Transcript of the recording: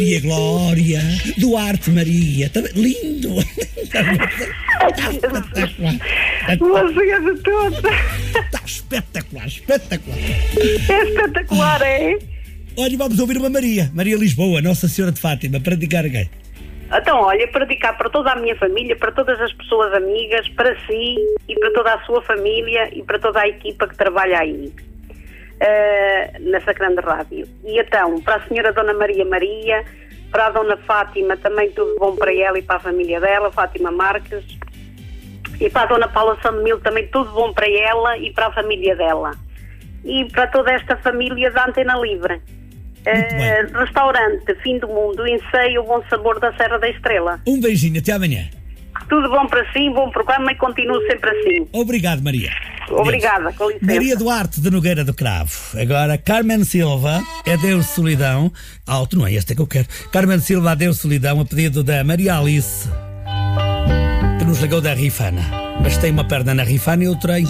Maria Glória, Duarte Maria, também, lindo. Está espetacular. Você é de tudo. Está espetacular, espetacular. É espetacular, é? Olha, vamos ouvir uma Maria Lisboa, Nossa Senhora de Fátima, para dedicar a quem? Então, olha, para dedicar para toda a minha família, para todas as pessoas amigas, para si e para toda a sua família e para toda a equipa que trabalha aí, nessa grande rádio. E então, para a senhora Dona Maria, para a Dona Fátima, também tudo bom para ela e para a família dela, Fátima Marques. E para a Dona Paula Sandemil também tudo bom para ela e para a família dela. E para toda esta família da Antena Livre. Restaurante Fim do Mundo, Enseio, Bom Sabor da Serra da Estrela. Um beijinho, até amanhã. Tudo bom para si, bom programa e continuo sempre assim. Obrigado, Maria. Obrigada, com licença. Maria Duarte de Nogueira do Cravo. Agora, Carmen Silva, Adeus Solidão. Alto, não é este que eu quero. Carmen Silva, Adeus Solidão, a pedido da Maria Alice, que nos ligou da Rifana. Mas tem uma perna na Rifana e outra em